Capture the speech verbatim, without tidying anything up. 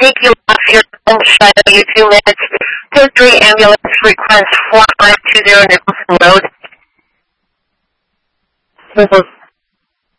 take you off your home shadow you two minutes. Code three ambulance request four five two zero Nicholson Road.